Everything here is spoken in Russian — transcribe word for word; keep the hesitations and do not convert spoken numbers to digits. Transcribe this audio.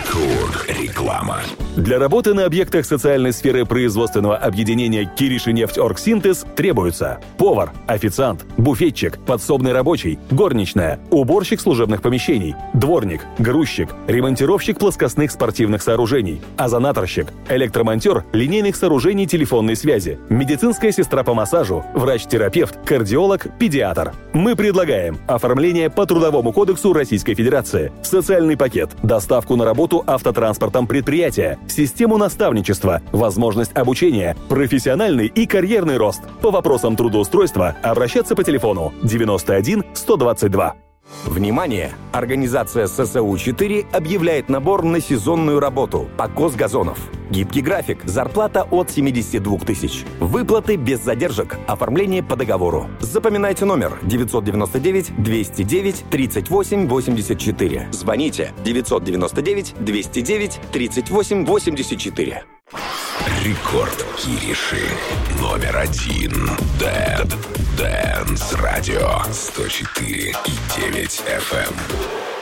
Реклама. Для работы на объектах социальной сферы производственного объединения «Киришинефть-Оргсинтез» требуются повар, официант, буфетчик, подсобный рабочий, горничная, уборщик служебных помещений, дворник, грузчик, ремонтировщик плоскостных спортивных сооружений, озонаторщик, электромонтер линейных сооружений телефонной связи, медицинская сестра по массажу, врач-терапевт, кардиолог, педиатр. Мы предлагаем оформление по Трудовому кодексу Российской Федерации, социальный пакет, доставку на работу автотранспортом предприятия, систему наставничества, возможность обучения, профессиональный и карьерный рост. По вопросам трудоустройства обращаться по телефону девяносто один сто двадцать два. Внимание! Организация эс эс у четыре объявляет набор на сезонную работу по кос газонов. Гибкий график, зарплата от семьдесят два тысяч. Выплаты без задержек, оформление по договору. Запоминайте номер девятьсот девяносто девять двести девять тридцать восемь восемьдесят четыре. Звоните девятьсот девяносто девять двести девять тридцать восемь восемьдесят четыре. Рекорд Кириши номер один. Dead Dance Radio сто четыре и девять эф эм.